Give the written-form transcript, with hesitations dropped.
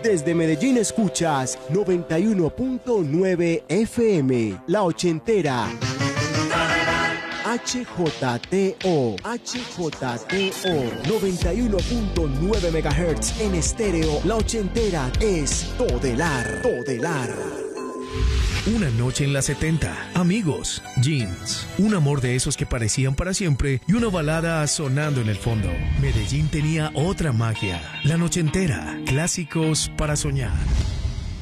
Desde Medellín escuchas 91.9 FM, La Ochentera. HJTO 91.9 MHz en estéreo. La Ochentera es Todelar. Una noche en la 70, amigos, jeans, un amor de esos que parecían para siempre y una balada sonando en el fondo. Medellín tenía otra magia, La Nochentera, clásicos para soñar.